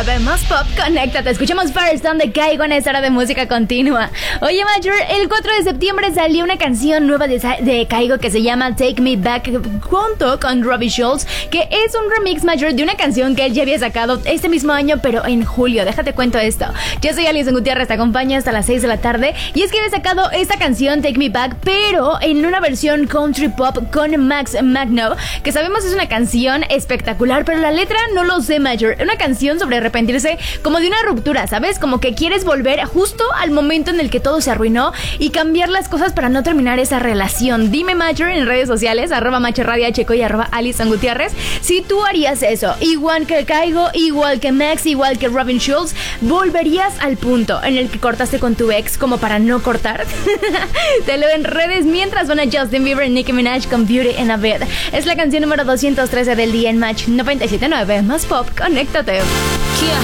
107.9 más pop, conéctate. Escuchamos First donde caigo en esta hora de música continua. Oye, Major, el 4 de septiembre salió una canción nueva de Caigo que se llama Take Me Back junto con Robbie Schulz, que es un remix, Major, de una canción que él ya había sacado este mismo año, pero en julio. Déjate cuento esto. Yo soy Alison Gutiérrez, te acompaño hasta las 6 de la tarde. Y es que había sacado esta canción Take Me Back, pero en una versión country pop con Max Magno, que sabemos es una canción espectacular, pero la letra no lo sé, Major. Una canción sobre arrepentirse como de una ruptura, ¿sabes? Como que quieres volver justo al momento en el que todo se arruinó y cambiar las cosas para no terminar esa relación. Dime, Major, en redes sociales, @MacherRadioHC y @Alison Gutiérrez, si tú harías eso. Igual que Caigo, igual que Max, igual que Robin Schulz, ¿volverías al punto en el que cortaste con tu ex como para no cortar? Te leo en redes mientras van a Justin Bieber y Nicki Minaj con Beauty and a Bed. Es la canción número 213 del día en Match 97.9 más pop, conéctate.